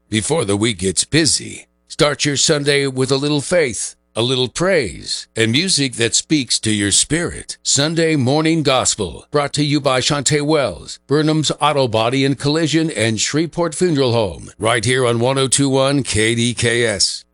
Before the week gets busy, start your Sunday with a little faith, a little praise, and music that speaks to your spirit. Sunday Morning Gospel, brought to you by Shantae Wells, Burnham's Auto Body and Collision, and Shreveport Funeral Home, right here on 1021 KDKS.